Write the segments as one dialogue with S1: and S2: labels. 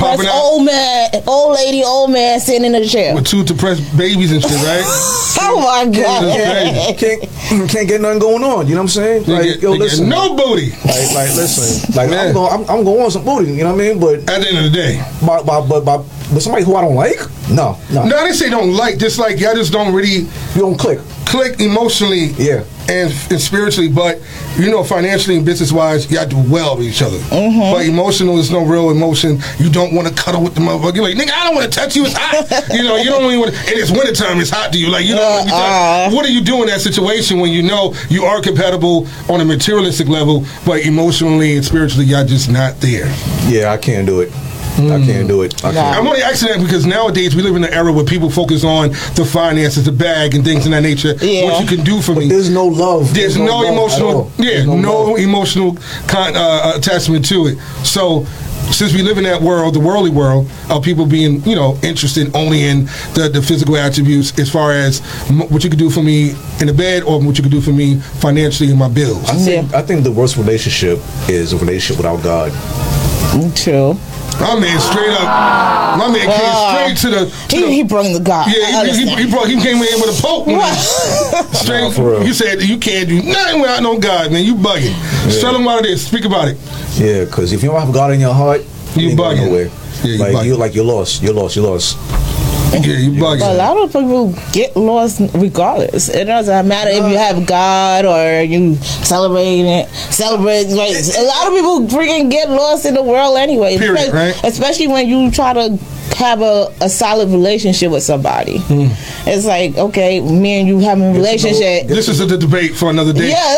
S1: depressed old man sitting in a chair
S2: with 2 depressed babies and shit, right?
S1: Oh my God!
S3: Can't get nothing going on. You know what I'm saying? Like, yo, listen,
S2: no booty.
S3: Like, listen, like I'm going on some booty. You know what I mean? But
S2: at the end of the day,
S3: but somebody who I don't like, no.
S2: I didn't say don't like. Just like y'all just don't really.
S3: You don't click
S2: emotionally,
S3: yeah,
S2: and spiritually, but financially and business wise, y'all do well with each other.
S1: Mm-hmm.
S2: But emotional is no real emotion. You don't want to cuddle with the motherfucker. You're like, nigga, I don't want to touch you. It's hot. You don't even want to. And it's wintertime. It's hot to you. Like, you don't. What are you doing in that situation when you know you are compatible on a materialistic level, but emotionally and spiritually, y'all just not there?
S3: Yeah, I can't do it. I can't do it.
S2: I'm only asking that because nowadays we live in an era where people focus on the finances, the bag, and things of that nature.
S1: Yeah.
S2: What you can do for me.
S3: There's no love.
S2: There's no emotional. Yeah, no emotional attachment to it. So, since we live in that world, the worldly world of people being, interested only in the physical attributes, as far as what you could do for me in the bed or what you could do for me financially in my bills.
S3: I think the worst relationship is a relationship without God.
S1: True.
S2: My man straight up. My man came straight to the.
S1: He brought the God.
S2: Yeah, he came in with a poke. Straight. You said you can't do nothing without no God, man. You bugging. Yeah. Tell them what it is. Speak about it.
S3: Yeah, because if you don't have God in your heart,
S2: you bugging.
S3: Nowhere. Yeah, you're lost. You're lost.
S2: Yeah, you bugging.
S1: But a lot of people get lost regardless. It doesn't matter if you have God or you celebrate. Like, a lot of people freaking get lost in the world anyway.
S2: Period, right?
S1: Especially when you try to have a solid relationship with somebody. It's like, okay, me and you having a relationship.
S2: This is a debate for another day.
S1: Yeah,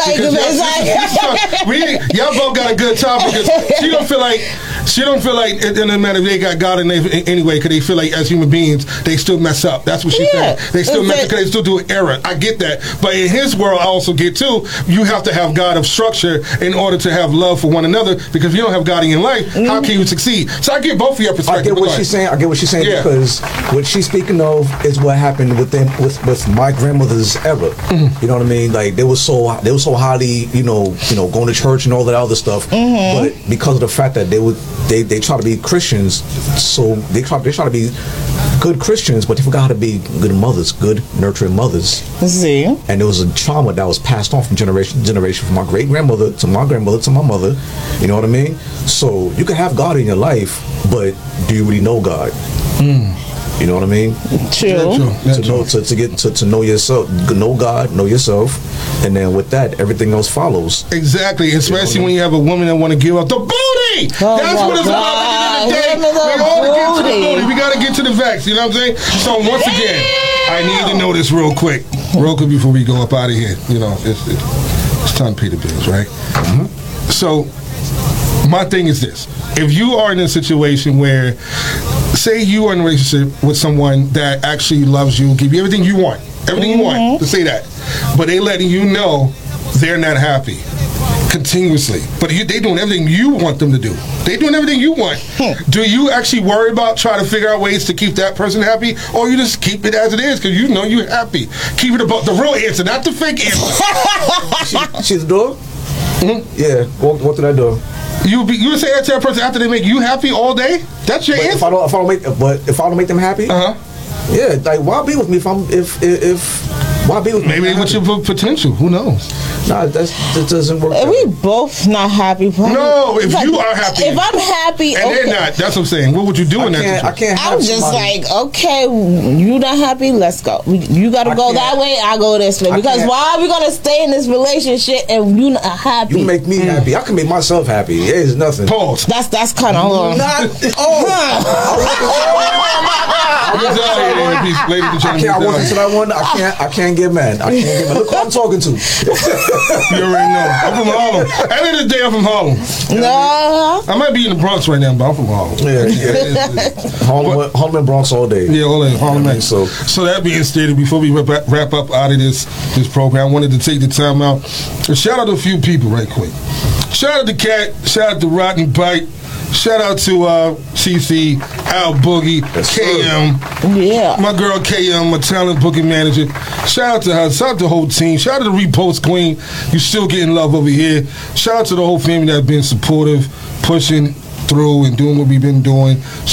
S2: y'all both got a good topic. She don't feel like it doesn't matter if they got God in there anyway, because they feel like as human beings they still mess up. That's what she said. They still mess up because they still do an error. I get that, but in his world I also get too. You have to have God of structure in order to have love for one another, because if you don't have God in your life, how can you succeed? So I get both of your perspectives.
S3: I get what she's saying because what she's speaking of is what happened with my grandmother's era. You know what I mean? Like they were so highly, going to church and all that other stuff. But because of the fact that they try to be Christians, so they try to be good Christians, but they forgot how to be good mothers, good nurturing mothers.
S1: See?
S3: And there was a trauma that was passed on from generation to generation, from my great grandmother to my grandmother to my mother. You know what I mean? So you can have God in your life, but do you really know God? You know what I mean?
S1: True.
S3: To know yourself, know God, know yourself, and then with that, everything else follows.
S2: Exactly, especially when you have a woman that want to give up the booty. That's what it's about. At the end of the day, we all get to the booty. We got to get to the facts. You know what I'm saying? So once again, I need to know this real quick before we go up out of here. It's time to pay the bills, right? So my thing is this: if you are in a situation where, say you are in a relationship with someone that actually loves you, give you everything you want, to say that, but they letting you know they're not happy continuously, but they doing everything you want them to do. They doing everything you want. Do you actually worry about trying to figure out ways to keep that person happy, or you just keep it as it is because you know you're happy? Keep it about the real answer, not the fake answer.
S3: She's the door? Yeah. What did I do?
S2: You would say that to that person after they make you happy all day? That's your answer.
S3: If I don't make them happy, yeah, like why be with me if why be with me?
S2: Maybe they want your potential. Who knows?
S3: Nah, that doesn't work.
S1: If we both not happy,
S2: no. If you are happy,
S1: if I'm happy,
S2: and they're not, that's what I'm saying. What would you do in that?
S3: I can't.
S1: I'm just like, okay, you not happy? Let's go. You got to go that way. I go this way. Because why are we gonna stay in this relationship and you not happy?
S3: You make me happy. I can make myself happy. There's nothing.
S2: Pause.
S1: That's kind of long.
S3: I wasn't to that one. I can't get mad. Look who I'm talking to.
S2: You already know. I'm from Harlem. At the end of the day, I'm from Harlem.
S1: No.
S2: I might be in the Bronx right now, but I'm from Harlem.
S3: Yeah. Harlem and Bronx all day.
S2: Yeah, all day. Harlem.
S3: So
S2: that being stated, before we wrap up out of this program, I wanted to take the time out and shout out to a few people right quick. Shout out to Cat. Shout out to Rotten Bite. Shout out to CC, Al Boogie, KM.
S1: Yeah.
S2: My girl KM, my talent booking manager. Shout out to her. Shout out to the whole team. Shout out to the Repost Queen. You still getting love over here. Shout out to the whole family that's been supportive, pushing through and doing what we've been doing.